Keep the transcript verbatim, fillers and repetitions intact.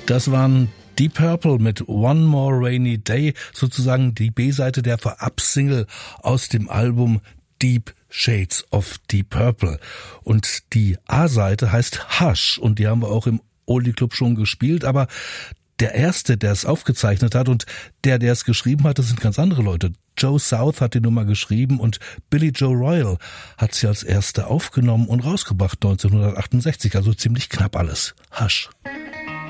Das waren Deep Purple mit One More Rainy Day, sozusagen die B-Seite der Vorab-Single aus dem Album Deep Shades of Deep Purple. Und die A-Seite heißt Hush und die haben wir auch im Oldie Club schon gespielt, aber der Erste, der es aufgezeichnet hat und der, der es geschrieben hat, das sind ganz andere Leute. Joe South hat die Nummer geschrieben und Billy Joe Royal hat sie als Erste aufgenommen und rausgebracht neunzehnhundertachtundsechzig, also ziemlich knapp alles. Hush.